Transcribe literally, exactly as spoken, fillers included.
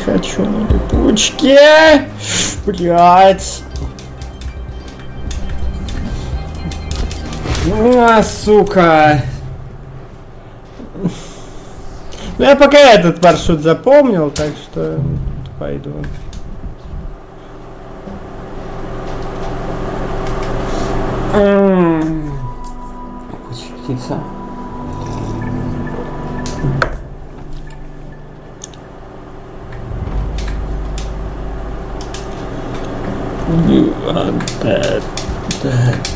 хочу на липучке. Блять. А, сука. Ну я пока этот маршрут запомнил, так что пойду. Птица. You are bad, bad.